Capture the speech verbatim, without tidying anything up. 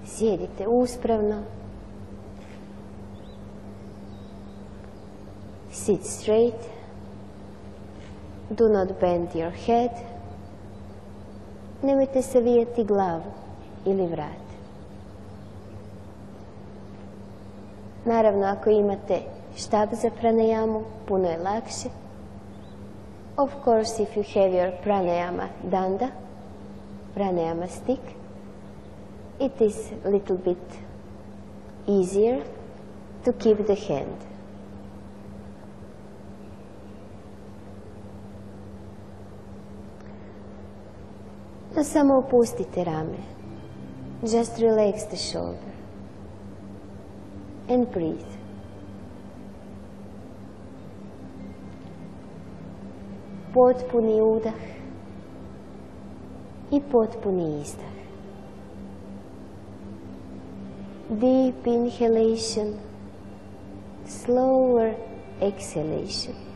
Sjedite uspravno. Sit straight. Do not bend your head. Nemojte savijati glavu ili vrat. Naravno, ako imate štap za pranayamu, puno je lakše. Of course, if you have your pranayama danda, pranayama stick, it is a little bit easier to keep the hand. No, samo opustite rame. Just relax the shoulder. And breathe. Potpuni udah i potpuni izdah. Deep inhalation, slower exhalation.